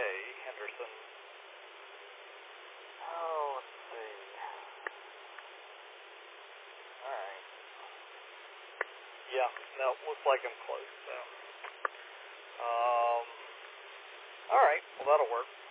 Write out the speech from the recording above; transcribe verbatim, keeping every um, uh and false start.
Okay, Henderson. Oh, let's see. Alright. Yeah, no, looks like I'm close, so. Um, alright, well that'll work.